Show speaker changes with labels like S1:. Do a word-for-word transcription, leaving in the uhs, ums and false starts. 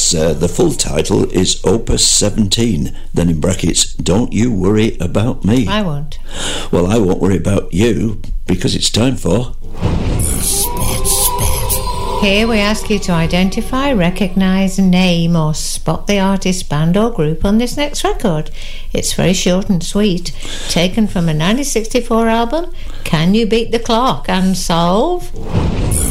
S1: Yes, uh, the full title is Opus seventeen. Then in brackets, Don't You Worry About Me.
S2: I won't.
S1: Well, I won't worry about you, because it's time for...
S3: The Spot Spot.
S2: Here we ask you to identify, recognise, name or spot the artist, band or group on this next record. It's very short and sweet. Taken from a nineteen sixty-four album, Can You Beat the Clock? And solve...